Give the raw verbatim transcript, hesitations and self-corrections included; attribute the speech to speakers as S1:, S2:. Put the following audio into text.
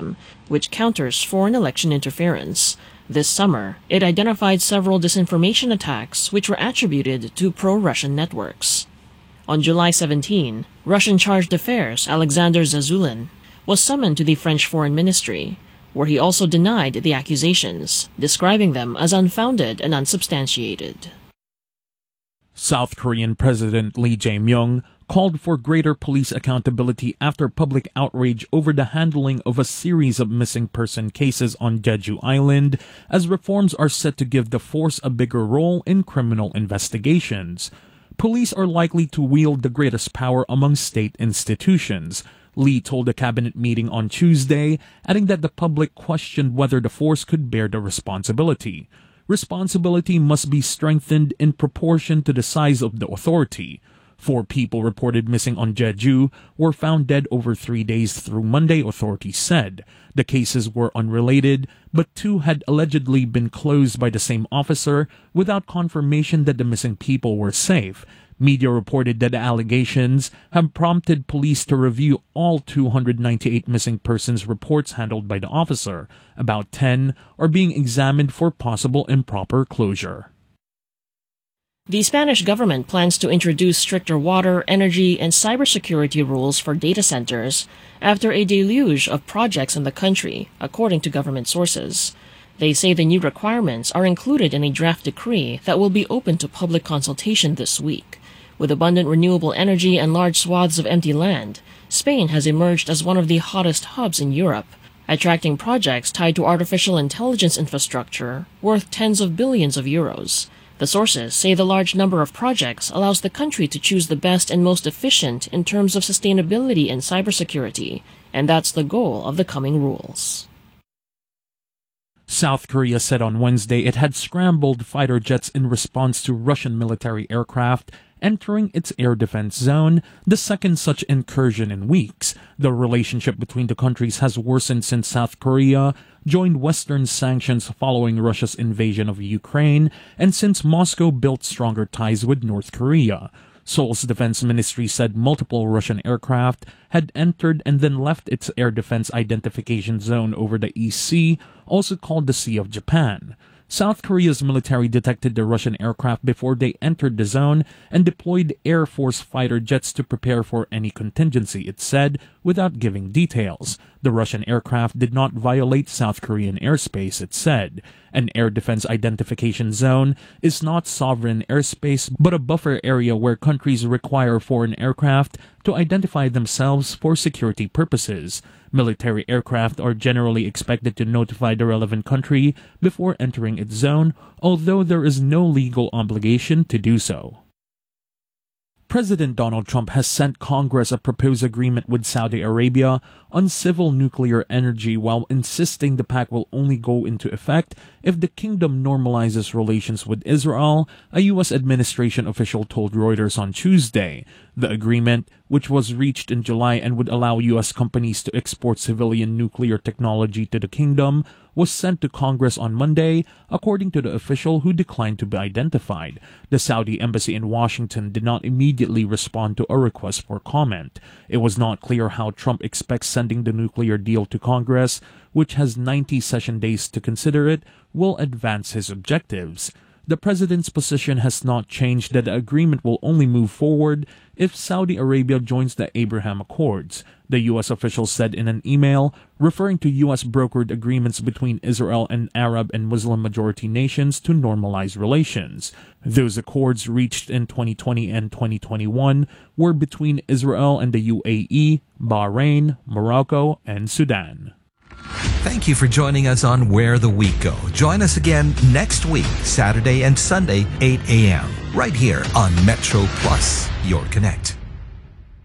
S1: system, which counters foreign election interference. This summer, it identified several disinformation attacks which were attributed to pro-Russian networks. On July seventeenth, Russian Charge d'Affaires Alexander Zazulin was summoned to the French Foreign Ministry, where he also denied the accusations, describing them as unfounded and unsubstantiated.
S2: South Korean President Lee Jae-myung called for greater police accountability after public outrage over the handling of a series of missing person cases on Jeju Island, as reforms are set to give the force a bigger role in criminal investigations. Police are likely to wield the greatest power among state institutions, Lee told a cabinet meeting on Tuesday, adding that the public questioned whether the force could bear the responsibility. Responsibility must be strengthened in proportion to the size of the authority. Four people reported missing on Jeju were found dead over three days through Monday, authorities said. The cases were unrelated, but two had allegedly been closed by the same officer without confirmation that the missing people were safe. Media reported that the allegations have prompted police to review all two hundred ninety-eight missing persons reports handled by the officer. About ten are being examined for possible improper closure.
S1: The Spanish government plans to introduce stricter water, energy, and cybersecurity rules for data centers after a deluge of projects in the country, according to government sources. They say the new requirements are included in a draft decree that will be open to public consultation this week. With abundant renewable energy and large swaths of empty land, Spain has emerged as one of the hottest hubs in Europe, attracting projects tied to artificial intelligence infrastructure worth tens of billions of euros. The sources say the large number of projects allows the country to choose the best and most efficient in terms of sustainability and cybersecurity, and that's the goal of the coming rules.
S2: South Korea said on Wednesday it had scrambled fighter jets in response to Russian military aircraft entering its air defense zone, the second such incursion in weeks. The relationship between the countries has worsened since South Korea joined Western sanctions following Russia's invasion of Ukraine, and since Moscow built stronger ties with North Korea. Seoul's defense ministry said multiple Russian aircraft had entered and then left its air defense identification zone over the East Sea, also called the Sea of Japan. South Korea's military detected the Russian aircraft before they entered the zone and deployed Air Force fighter jets to prepare for any contingency, it said, without giving details. The Russian aircraft did not violate South Korean airspace, it said. An air defense identification zone is not sovereign airspace but a buffer area where countries require foreign aircraft to identify themselves for security purposes. Military aircraft are generally expected to notify the relevant country before entering its zone, although there is no legal obligation to do so. President Donald Trump has sent Congress a proposed agreement with Saudi Arabia on civil nuclear energy while insisting the pact will only go into effect if the kingdom normalizes relations with Israel, a U S administration official told Reuters on Tuesday. The agreement, which was reached in July and would allow U S companies to export civilian nuclear technology to the kingdom, was sent to Congress on Monday, according to the official who declined to be identified. The Saudi embassy in Washington did not immediately respond to a request for comment. It was not clear how Trump expects sending the nuclear deal to Congress, which has ninety session days to consider it, will advance his objectives. The president's position has not changed that the agreement will only move forward if Saudi Arabia joins the Abraham Accords, the U S official said in an email, referring to U S brokered agreements between Israel and Arab and Muslim-majority nations to normalize relations. Those accords reached in twenty twenty and twenty twenty-one were between Israel and the U A E, Bahrain, Morocco, and Sudan.
S3: Thank you for joining us on Where the Week Go. Join us again next week, Saturday and Sunday, eight a.m., right here on Metro Plus, your connect.